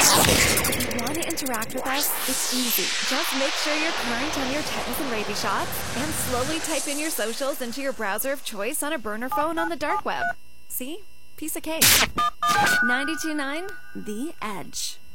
If you want to interact with us, it's easy. Just make sure you're current on your tetanus and rabies shots, and slowly type in your socials into your browser of choice on a burner phone on the dark web. See? Piece of cake. 92.9 The Edge.